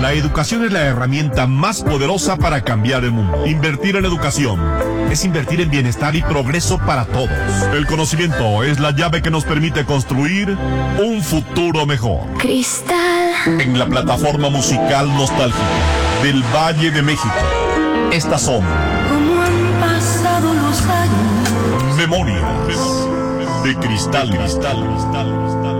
La educación es la herramienta más poderosa para cambiar el mundo. Invertir en educación es invertir en bienestar y progreso para todos. El conocimiento es la llave que nos permite construir un futuro mejor. Cristal. En la plataforma musical nostálgica del Valle de México, estas son Como han pasado los años. Memorias de Cristal.